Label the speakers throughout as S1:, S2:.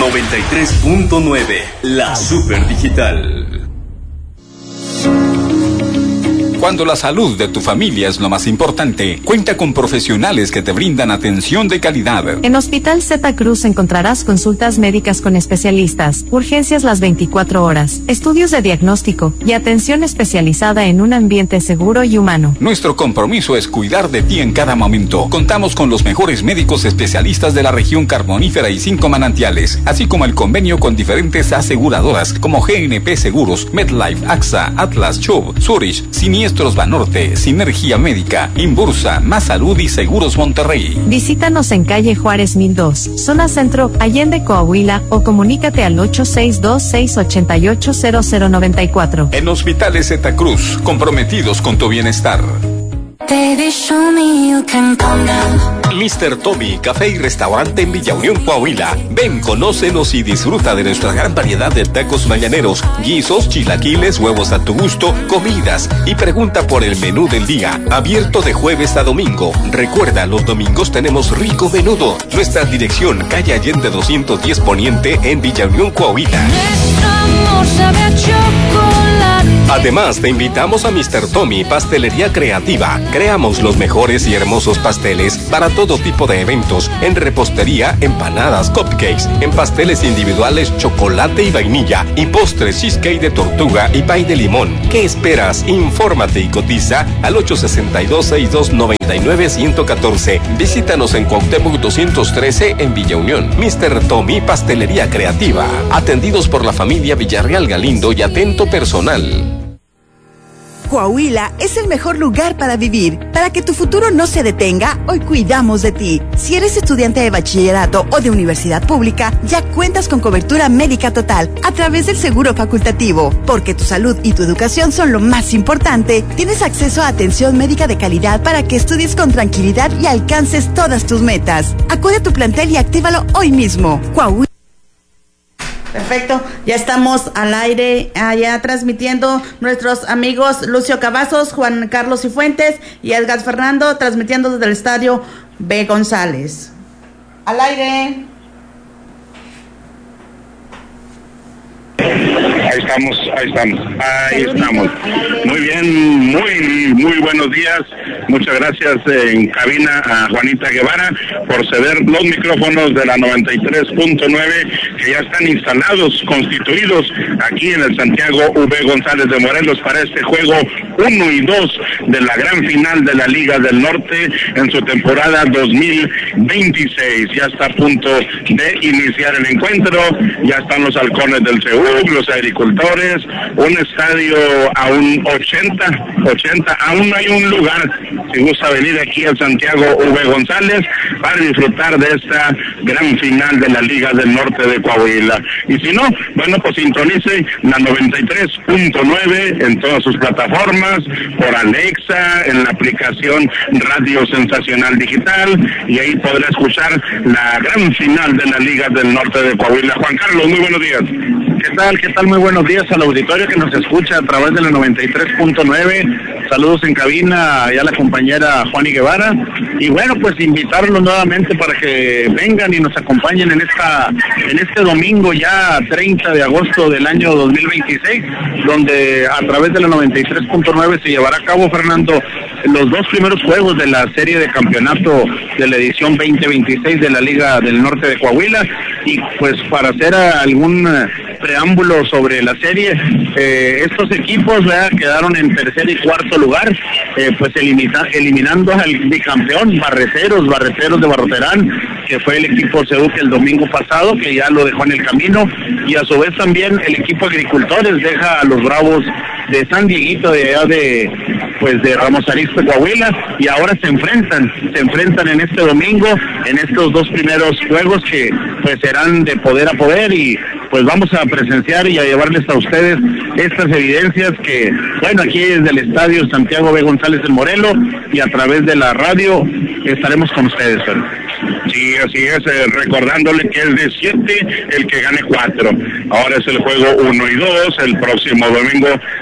S1: 93.9, la Super Digital.
S2: Cuando la salud de tu familia es lo más importante, cuenta con profesionales que te brindan atención de calidad.
S3: En Hospital Zeta Cruz encontrarás consultas médicas con especialistas, urgencias las 24 horas, estudios de diagnóstico y atención especializada en un ambiente seguro y humano.
S2: Nuestro compromiso es cuidar de ti en cada momento. Contamos con los mejores médicos especialistas de la región carbonífera y 5 manantiales, así como el convenio con diferentes aseguradoras como GNP Seguros, MetLife, AXA, Atlas, Chubb, Zurich, Siniestros Banorte, Sinergia Médica, Inbursa, Más Salud y Seguros Monterrey.
S3: Visítanos en calle Juárez 1002, zona centro, Allende, Coahuila, o comunícate al 862-688-0094.
S2: En Hospitales Zeta Cruz, comprometidos con tu bienestar.
S4: Baby, show me you can calm down.
S5: Mr. Tommy, café y restaurante en Villa Unión, Coahuila. Ven, conócenos y disfruta de nuestra gran variedad de tacos mañaneros, guisos, chilaquiles, huevos a tu gusto, comidas, y pregunta por el menú del día. Abierto de jueves a domingo. Recuerda, los domingos tenemos rico menudo. Nuestra dirección, calle Allende 210 Poniente, en Villa Unión, Coahuila.
S4: Nuestro amor sabe a chocolate.
S5: Además, te invitamos a Mr. Tommy, Pastelería Creativa. Creamos los mejores y hermosos pasteles para todo tipo de eventos, en repostería, empanadas, cupcakes, en pasteles individuales, chocolate y vainilla, y postres, cheesecake de tortuga y pay de limón. ¿Qué esperas? Infórmate y cotiza al 862-6299-114. Visítanos en Cuauhtémoc 213 en Villa Unión. Mr. Tommy, Pastelería Creativa. Atendidos por la familia Villarreal Galindo y atento personal.
S6: Coahuila es el mejor lugar para vivir. Para que tu futuro no se detenga, hoy cuidamos de ti. Si eres estudiante de bachillerato o de universidad pública, ya cuentas con cobertura médica total a través del seguro facultativo. Porque tu salud y tu educación son lo más importante, tienes acceso a atención médica de calidad para que estudies con tranquilidad y alcances todas tus metas. Acude a tu plantel y actívalo hoy mismo. Coahuila.
S7: Perfecto, ya estamos al aire, allá transmitiendo nuestros amigos Lucio Cavazos, Juan Carlos Cifuentes y Edgar Fernando, transmitiendo desde el estadio B. González. Al aire.
S8: Ahí estamos. Muy bien, muy buenos días. Muchas gracias en cabina a Juanita Guevara por ceder los micrófonos de la 93.9 que ya están instalados, constituidos aquí en el Santiago V. González de Morelos para este juego 1 y 2 de la gran final de la Liga del Norte en su temporada 2026. Ya está a punto de iniciar el encuentro, ya están los halcones del CEUC, los agricultores, un estadio a un 80, aún no hay un lugar, si gusta venir aquí al Santiago V. González para disfrutar de esta gran final de la Liga del Norte de Coahuila. Y si no, bueno, pues sintonice la 93.9 en todas sus plataformas, por Alexa, en la aplicación Radio Sensacional Digital, y ahí podrá escuchar la gran final de la Liga del Norte de Coahuila. Juan Carlos, muy buenos días.
S9: ¿Qué tal? Muy buenos días al auditorio que nos escucha a través de la 93.9. Saludos en cabina y a la compañera Juani Guevara. Y bueno, pues invitarlos nuevamente para que vengan y nos acompañen en este domingo ya 30 de agosto del año 2026, donde a través de la 93.9 se llevará a cabo, Fernando, los dos primeros juegos de la serie de campeonato de la edición 2026 de la Liga del Norte de Coahuila. Y pues para hacer algún preámbulo sobre la serie, estos equipos quedaron en tercer y cuarto lugar, pues eliminando al bicampeón Barreteros de Barroterán, que fue el equipo CEUC el domingo pasado, que ya lo dejó en el camino, y a su vez también el equipo Agricultores deja a los Bravos de San Dieguito, de allá de Ramos Arizpe, Coahuila, y ahora se enfrentan en este domingo en estos dos primeros juegos que pues serán de poder a poder, y pues vamos a presenciar y a llevarles a ustedes estas evidencias que, bueno, aquí desde el estadio Santiago B. González del Morelos y a través de la radio estaremos con ustedes, ¿no?
S8: Sí, así es, recordándole que es de 7 el que gane 4. Ahora es el juego 1 y 2, el próximo domingo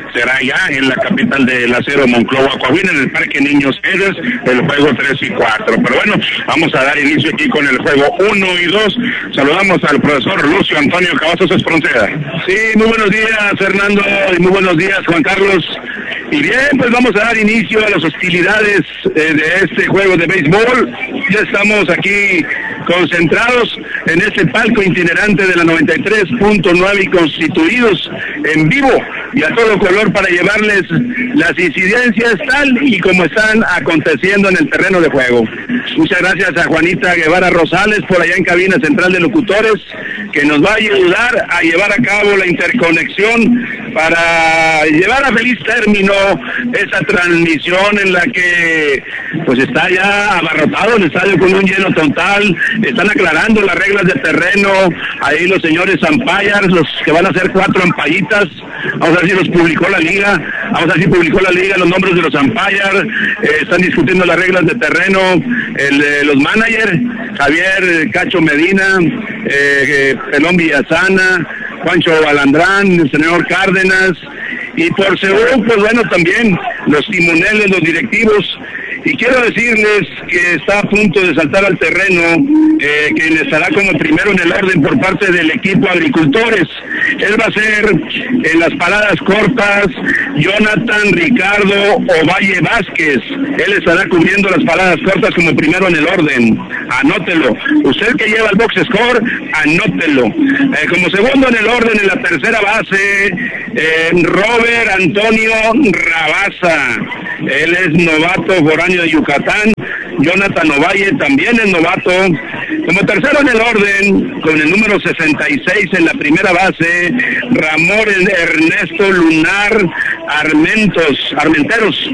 S8: será ya en la capital del acero, Monclova, Coahuila, en el Parque Niños Héroes, el juego 3 y 4. Pero bueno, vamos a dar inicio aquí con el juego 1 y 2. Saludamos al profesor Lucio Antonio Cavazos Espronceda.
S9: Sí, muy buenos días, Fernando, y muy buenos días, Juan Carlos. Y bien, pues vamos a dar inicio a las hostilidades de este juego de béisbol. Ya estamos aquí concentrados en este palco itinerante de la 93.9 y constituidos en vivo y a todo color para llevarles las incidencias tal y como están aconteciendo en el terreno de juego. Muchas gracias a Juanita Guevara Rosales por allá en cabina central de locutores, que nos va a ayudar a llevar a cabo la interconexión para llevar a feliz término esa transmisión en la que pues está ya abarrotado el estadio con un lleno total. Están aclarando las reglas de terreno ahí los señores umpires, los que van a hacer 4 ampallitas. Vamos a ver si los publicó la liga, los nombres de los umpires. Están discutiendo las reglas de terreno los managers, Javier Cacho Medina, Pelón Villasana, Juancho Balandrán, el señor Cárdenas, y por seguro, pues bueno, también los timoneles, los directivos. Y quiero decirles que está a punto de saltar al terreno, quien estará como primero en el orden por parte del equipo Agricultores. Él va a ser en las paradas cortas Jonathan Ricardo Ovalle Vázquez. Él estará cubriendo las paradas cortas como primero en el orden. Anótelo. Usted que lleva el box score, anótelo. Como segundo en el orden, en la tercera base, Robert Antonio Rabasa. Él es novato foráneo de Yucatán. Jonathan Ovalle también es novato. Como tercero en el orden, con el número 66 en la primera base, Ramón Ernesto Lunar Armenteros.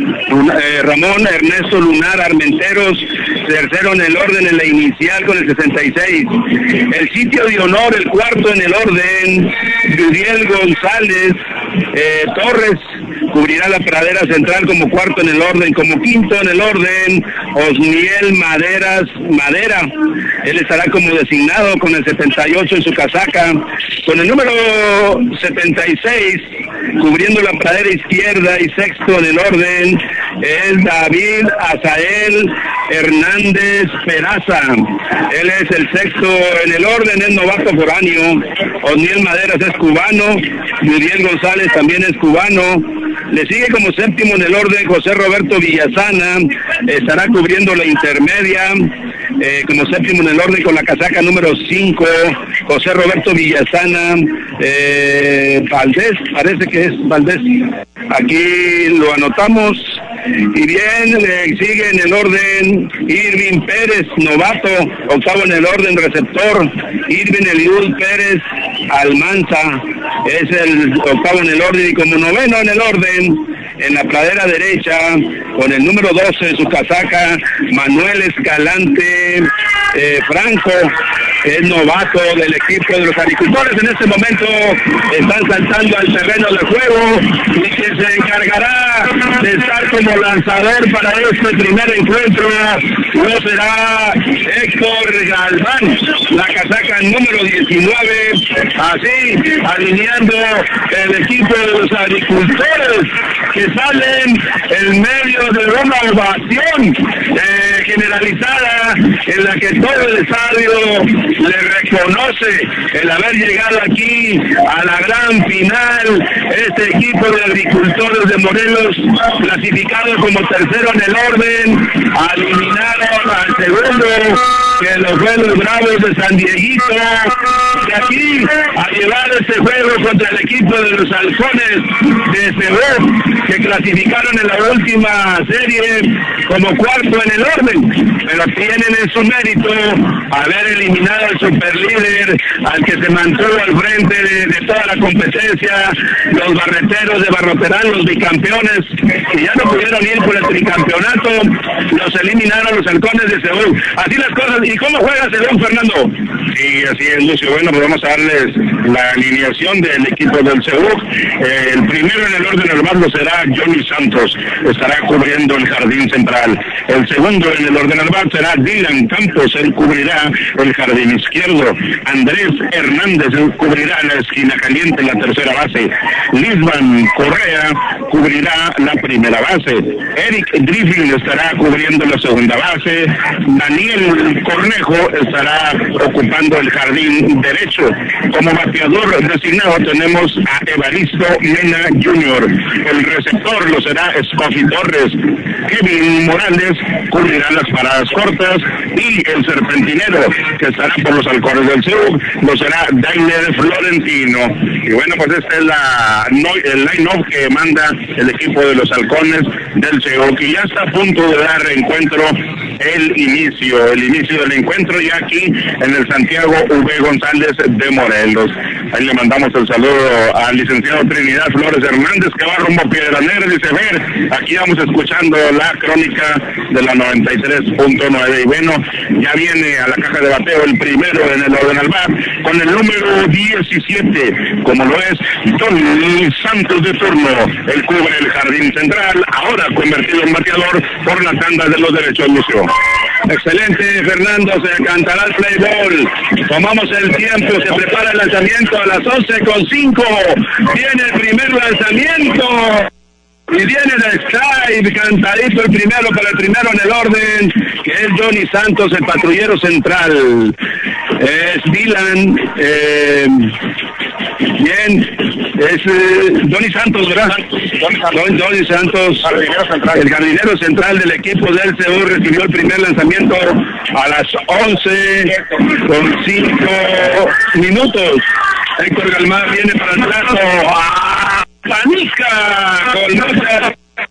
S9: Ramón Ernesto Lunar Armenteros, tercero en el orden en la inicial con el 66. El sitio de honor, el cuarto en el orden, Yudiel González Torres, cubrirá la pradera central como cuarto en el orden. Como quinto en el orden, Osniel Madera. Él estará como designado con el 78 en su casaca. Con el número 76, cubriendo la pradera izquierda y sexto en el orden, es David Azael Hernández Peraza. Él es el sexto en el orden, es novato foráneo. Osniel Maderas es cubano, Yudiel González también es cubano. Le sigue como séptimo en el orden José Roberto Villasana, estará cubriendo la intermedia. Como séptimo en el orden con la casaca número 5, José Roberto Villasana, Valdés, parece que es Valdés. Aquí lo anotamos. Y bien, sigue en el orden Irving Pérez, novato, octavo en el orden receptor. Irving Eliud Pérez Almanza es el octavo en el orden, y como noveno en el orden, en la pradera derecha, con el número 12 en su casaca, Manuel Escalante Franco, es novato del equipo de los Agricultores. En este momento están saltando al terreno de juego, y que se encargará de estar como lanzador para este primer encuentro no será Héctor Galván, la casaca número 19, así alineando el equipo de los Agricultores, que salen en medio de una ovación generalizada en la que todo el estadio le reconoce el haber llegado aquí a la gran final. Este equipo de Agricultores de Morelos, clasificado como tercero en el orden, eliminaron al segundo, que los Buenos Bravos de San Dieguito, de aquí a llevar este juego contra el equipo de los Halcones de Cebú, que clasificaron en la última serie como cuarto en el orden, pero tienen en su mérito haber eliminado al superlíder, al que se mantuvo al frente de toda la competencia, los barreteros de Barroterán, los bicampeones, que ya no pudieron ir por el tricampeonato, los eliminaron los Halcones de Seúl. Así las cosas. ¿Y cómo juega Seúl, Fernando?
S8: Sí, así es, Lucio. Bueno, pues vamos a darles la alineación del equipo del Seúl. El primero en el orden hermano será Johnny Santos, estará cubriendo el jardín central. El segundo en el orden hermano será Dylan Campos, él cubrirá el jardín izquierdo. izquierdo. Andrés Hernández cubrirá la esquina caliente, la tercera base. Lisban Correa cubrirá la primera base. Eric Griffin estará cubriendo la segunda base. Daniel Cornejo estará ocupando el jardín derecho. Como bateador designado tenemos a Evaristo Mena Jr. El receptor lo será Scotty Torres. Kevin Morales cubrirá las paradas cortas y el serpentinero que estará por los halcones del CEUC lo será Dainer Florentino. Y bueno, pues esta es el line-up que manda el equipo de los halcones del CEUC, y ya está a punto de dar encuentro el inicio del encuentro ya aquí en el Santiago V. González de Morelos. Ahí le mandamos el saludo al licenciado Trinidad Flores Hernández, que va rumbo a Piedra Negra. Dice, ver, aquí vamos escuchando la crónica de la 93.9. Y bueno, ya viene a la caja de bateo el primero en el orden al bat, con el número 17, como lo es Don Santos de turno. Él cubre el jardín central, ahora convertido en bateador por la tanda de los derechos, Lucio.
S9: Excelente, Fernando, se cantará el play ball. Tomamos el tiempo, se prepara el lanzamiento a las 11:05. Viene el primer lanzamiento. Y viene el strike, cantadito el primero para el primero en el orden, que es Johnny Santos, el patrullero central. Es Dylan, bien, es Johnny Santos, ¿verdad? Johnny Santos, el jardinero central del equipo del CEU, recibió el primer lanzamiento a las 11:05. Héctor Galmán viene para el plato. Panica con muchas.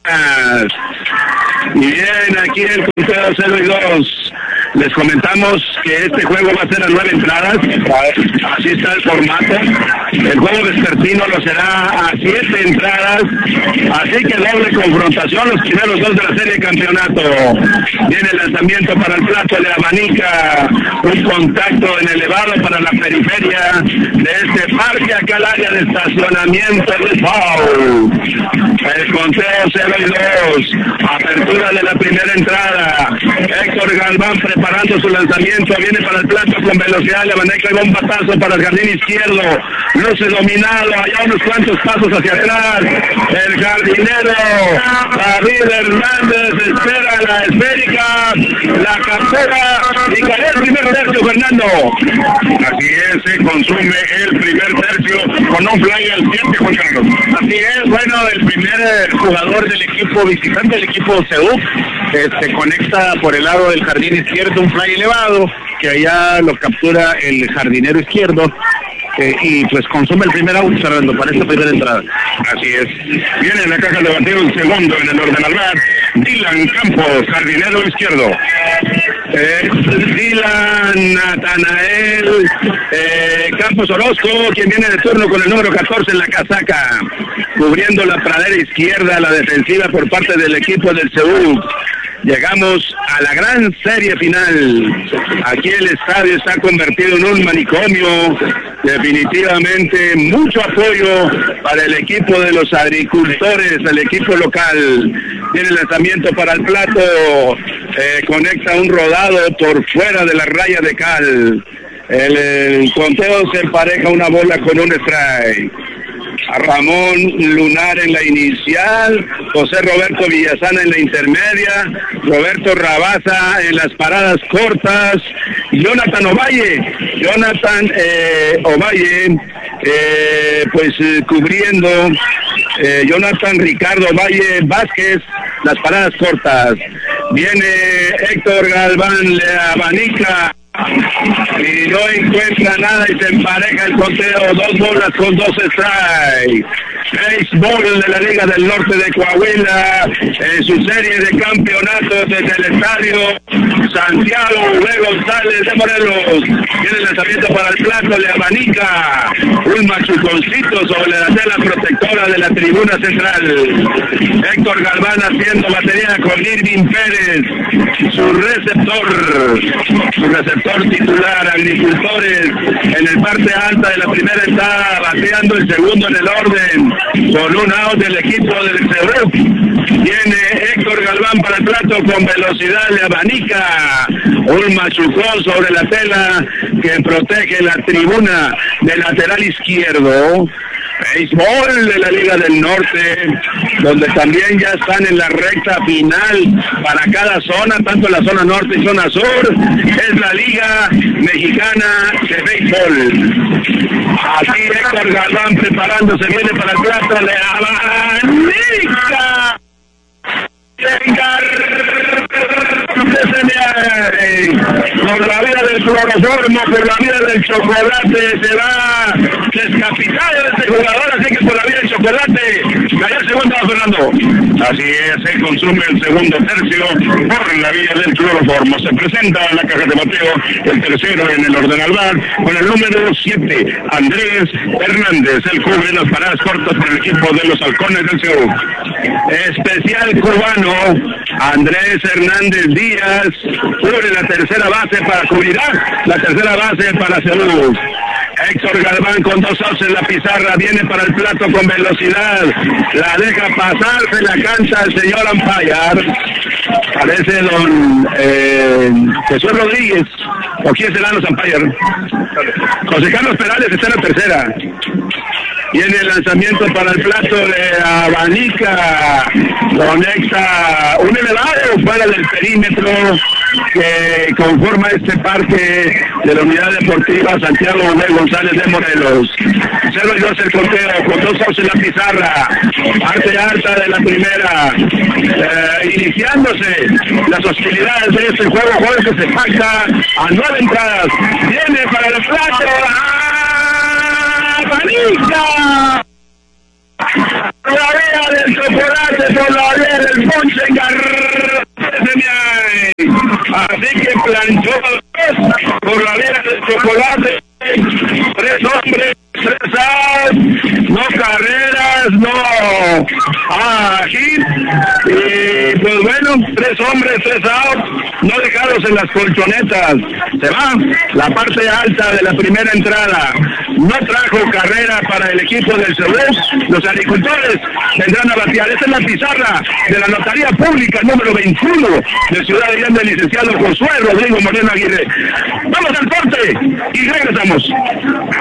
S9: Y bien, aquí el conteo 0-2. Les comentamos que este juego va a ser a 9 entradas. Así está el formato. El juego vespertino lo será a 7 entradas. Así que doble confrontación, los primeros 2 de la serie de campeonato. Viene el lanzamiento para el plato de Abanica. Un contacto en elevado para la periferia de este parque, acá al área de estacionamiento de foul. El conteo 0-2. Apertura de la primera entrada. Héctor Galván preparando su lanzamiento, viene para el plato con velocidad, le maneja un batazo para el jardín izquierdo, luce dominado, allá unos cuantos pasos hacia atrás, el jardinero David Hernández espera la esférica, la captura y cae el primer tercio, Fernando.
S8: Así es, se consume el primer tercio con un fly al 7, Juan Carlos.
S9: Así es, bueno, el primer jugador del equipo visitante, del equipo CEUC, se conecta por el lado del jardín izquierdo, un fly elevado, que allá lo captura el jardinero izquierdo, y pues consume el primer out, Fernando, para esta primera entrada.
S8: Así es. Viene en la caja de bateo el segundo en el orden al bat, Dylan Campos, jardinero izquierdo.
S9: Dylan Natanael Campos Orozco, quien viene de turno con el número 14 en la casaca, cubriendo la pradera izquierda, la defensiva por parte del equipo del CEUC. Llegamos a la gran serie final. Aquí el estadio está convertido en un manicomio. Definitivamente mucho apoyo para el equipo de los agricultores, el equipo local. Tiene el lanzamiento para el plato. Conecta un rodado por fuera de la raya de cal. El conteo se empareja una bola con un strike. A Ramón Lunar en la inicial, José Roberto Villasana en la intermedia, Roberto Rabaza en las paradas cortas, Jonathan Ovalle, cubriendo, Jonathan Ricardo Valle Vázquez, las paradas cortas. Viene Héctor Galván, le abanica y no encuentra nada y se empareja el conteo, 2 bolas con 2 strikes. Béisbol de la Liga del Norte de Coahuila en su serie de campeonatos desde el estadio Santiago V. González de Morelos. Tiene el lanzamiento para el plato, le abanica un machuconcito sobre la tela protectora de la tribuna central. Héctor Galván haciendo batería con Irving Pérez, su receptor titular. Agricultores en el parte alta de la primera entrada, bateando el segundo en el orden con un out del equipo del CEUC. Viene Héctor Galván
S8: Galván para el plato con velocidad, le abanica un machucón sobre la tela que protege la tribuna del lateral izquierdo. Béisbol de la Liga del Norte, donde también ya están en la recta final para cada zona, tanto la zona norte y zona sur. Es la Liga Mexicana de Béisbol. Aquí Héctor Galván preparándose, viene para el plato, le abanica. Por la vida del cloroformo, por la vida del chocolate, se va descapitado este jugador, así que por la vida del chocolate, cayó el segundo, Fernando. Así es, se consume el segundo tercio por la vía del cloroformo. Se presenta en la caja de bateo el tercero en el orden al bar, con el número 7, Andrés Hernández. Él cubre las paradas cortas por el equipo de los Halcones del Seúl. Especial cubano, Andrés Hernández Díaz, cubre la tercera base para cubrirá la tercera base para Seúl. Héctor Galván con 2 outs en la pizarra, viene para el plato con velocidad, la deja pasar, se la canta el señor umpire. Parece don Jesús Rodríguez, o quién serán los umpire. José Carlos Perales está en la tercera. Viene el lanzamiento para el plato de abanica, conecta un elevado fuera del perímetro que conforma este parque de la Unidad Deportiva Santiago Manuel González de Morelos. 0-2 el conteo, con 2 outs en la pizarra, parte alta de la primera, iniciándose las hostilidades de este juego que se pacta a 9 entradas. Viene para el plato, ¡abanica! Por la vía del chocolate, por la vía del ponche, así que planchó por la vía del chocolate. 3 hombres, 3 outs, no carreras, no hit, y pues bueno, 3 hombres, 3 outs, no dejados en las colchonetas. Se va la parte alta de la primera entrada. No trajo carrera para el equipo del Seúl. Los agricultores vendrán a batear. Esta es la pizarra de la Notaría Pública número 21 de Ciudad de Llano, del licenciado Josué Rodrigo Moreno Aguirre. Vamos al corte y regresamos.